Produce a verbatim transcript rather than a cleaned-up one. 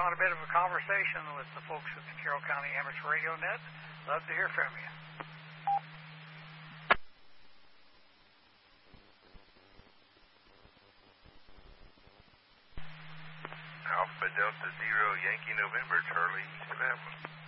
want a bit of a conversation with the folks at the Carroll County Amateur Radio Net, love to hear from you. Alpha Delta Zero Yankee November, Charlie seven.